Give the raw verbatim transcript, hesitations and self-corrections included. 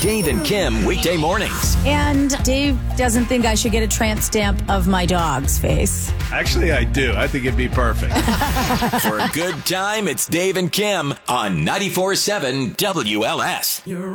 Dave and Kim weekday mornings. And Dave doesn't think I should get a tramp stamp of my dog's face. Actually, I do. I think it'd be perfect. For a good time, it's Dave and Kim on ninety-four point seven W L S. You're